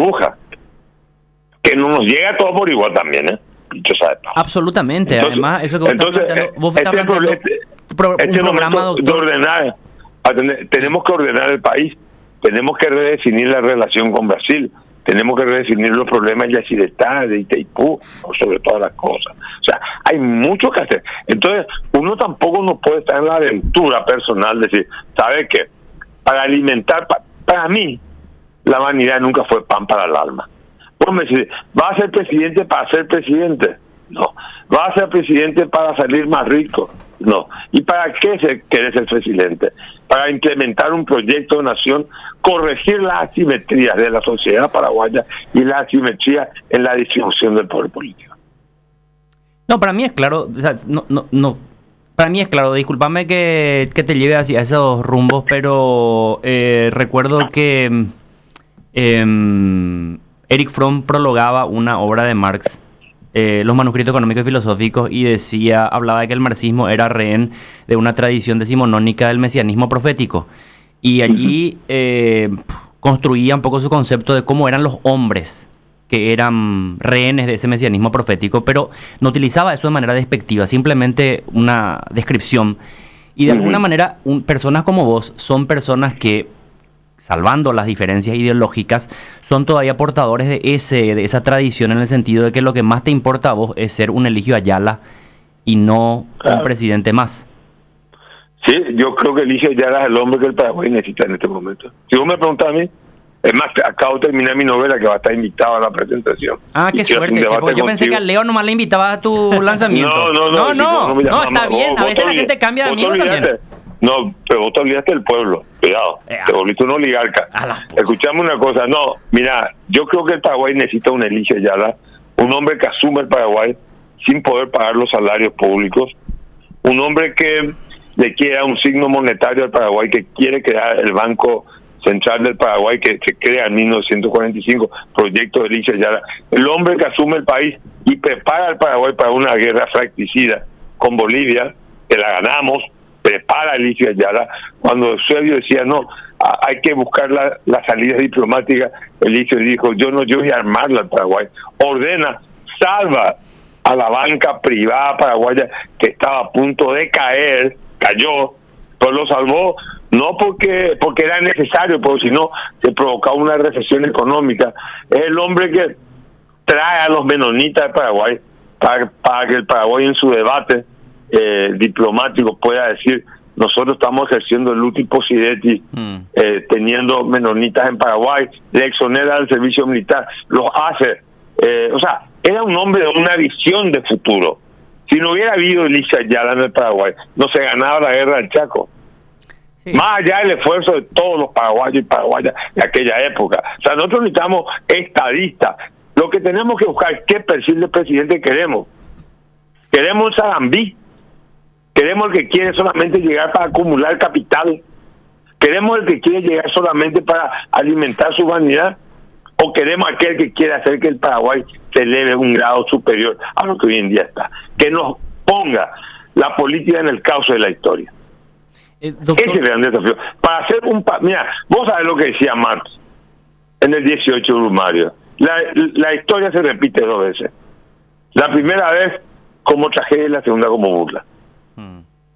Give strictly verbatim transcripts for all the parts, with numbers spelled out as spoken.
burbuja. Que no nos llega todo por igual también, ¿eh? Dicho sea de paso. Absolutamente. Entonces, Además, eso que vos entonces, estás planteando, vos este estás planteando este, pro, este un programa, momento de doctor. ordenar, atender, tenemos que ordenar el país, tenemos que redefinir la relación con Brasil, tenemos que redefinir los problemas de Yacyretá, de Itaipú, sobre todas las cosas. O sea, hay mucho que hacer. Entonces, uno tampoco no puede estar en la aventura personal de decir, ¿sabe qué? Para alimentar, para, para mí, la vanidad nunca fue pan para el alma. Vos me decís, ¿va a ser presidente para ser presidente? No. ¿Va a ser presidente para salir más rico? No. ¿Y para qué se quiere ser presidente? Para implementar un proyecto de nación, corregir las asimetrías de la sociedad paraguaya y la asimetría en la distribución del poder político. No, para mí es claro, o sea, no, no, no. Para mí es claro, discúlpame que, que te lleve hacia esos rumbos, pero eh, recuerdo que eh, Eric Fromm prologaba una obra de Marx, eh, Los manuscritos económicos y filosóficos, y decía, hablaba de que el marxismo era rehén de una tradición decimonónica del mesianismo profético. Y allí eh, construía un poco su concepto de cómo eran los hombres que eran rehenes de ese mesianismo profético, pero no utilizaba eso de manera despectiva, simplemente una descripción. Y de alguna manera, un, personas como vos son personas que, salvando las diferencias ideológicas, son todavía portadores de ese de esa tradición, en el sentido de que lo que más te importa a vos es ser un Eligio Ayala y no claro. un presidente más. Sí, yo creo que Eligio Ayala es el hombre que el Paraguay necesita en este momento. Si vos me preguntás a mí, es más, acabo de terminar mi novela que va a estar invitado a la presentación. Ah, qué suerte, che, porque yo contigo. Pensé que a Leo nomás le invitaba a tu lanzamiento. no, no, no, no, no, no, no está bien, vos, a veces la gente cambia de amigo también. No, pero vos te olvidaste del pueblo, cuidado, eh, te volviste un oligarca. Escuchame una cosa, no, mira, yo creo que el Paraguay necesita un Eligio Ayala, un hombre que asume el Paraguay sin poder pagar los salarios públicos, un hombre que le quiera un signo monetario al Paraguay, que quiere crear el Banco Central del Paraguay, que se crea en mil novecientos cuarenta y cinco, proyecto de Eligio Ayala, el hombre que asume el país y prepara al Paraguay para una guerra fracticida con Bolivia, que la ganamos, prepara a Eligio Ayala. Cuando Eusebio decía, no, a, hay que buscar la, la salida diplomática, Eligio dijo, yo no, yo voy a armarla al Paraguay, ordena, salva a la banca privada paraguaya que estaba a punto de caer, cayó, pero lo salvó no porque porque era necesario, porque si no se provocaba una recesión económica. Es el hombre que trae a los menonitas de Paraguay para, para que el Paraguay en su debate eh, diplomático pueda decir, nosotros estamos ejerciendo el uti possidetis, mm. eh, teniendo menonitas en Paraguay, le exonera del servicio militar, los hace, eh, o sea, era un hombre de una visión de futuro. Si no hubiera habido Eligio Ayala en el Paraguay, no se ganaba la guerra del Chaco. Sí. Más allá del esfuerzo de todos los paraguayos y paraguayas de aquella época. O sea, nosotros necesitamos estadistas. Lo que tenemos que buscar es qué perfil de presidente queremos. Queremos un Sarambí. Queremos el que quiere solamente llegar para acumular capital. Queremos el que quiere llegar solamente para alimentar su vanidad. O queremos aquel que quiere hacer que el Paraguay se eleve un grado superior a lo que hoy en día está. Que nos ponga la política en el cauce de la historia. Eh, doctor... Ese es el gran desafío. Para hacer un... Pa Mira, vos sabés lo que decía Marx en el dieciocho Brumario. La, la historia se repite dos veces. La primera vez como tragedia y la segunda como burla. Hmm.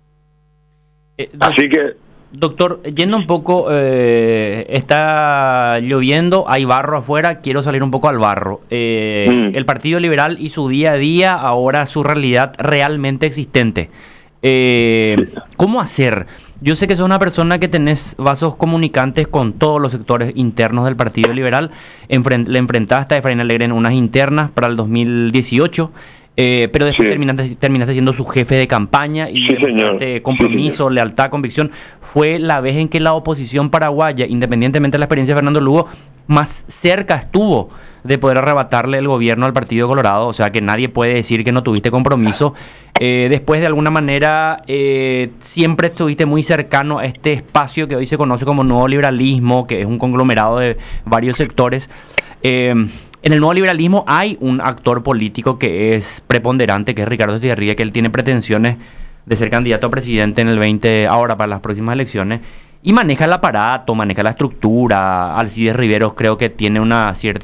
Eh, Así que... Doctor, yendo un poco, eh, está lloviendo, hay barro afuera, quiero salir un poco al barro. Eh, mm. El Partido Liberal y su día a día, ahora su realidad realmente existente. Eh, ¿Cómo hacer? Yo sé que sos una persona que tenés vasos comunicantes con todos los sectores internos del Partido Liberal. Enfrent le enfrentaste a Efraín Alegre en unas internas para el dos mil dieciocho. Eh, pero después sí. terminaste, terminaste siendo su jefe de campaña y sí, este compromiso, sí, lealtad, convicción. Fue la vez en que la oposición paraguaya, independientemente de la experiencia de Fernando Lugo, más cerca estuvo de poder arrebatarle el gobierno al Partido Colorado. O sea que nadie puede decir que no tuviste compromiso. Eh, después, de alguna manera, eh, siempre estuviste muy cercano a este espacio que hoy se conoce como nuevo liberalismo, que es un conglomerado de varios sectores. Eh, En el nuevo liberalismo hay un actor político que es preponderante, que es Ricardo Estigarribia, que él tiene pretensiones de ser candidato a presidente en el veinte, ahora para las próximas elecciones, y maneja el aparato, maneja la estructura. Alcides Riveros creo que tiene una cierta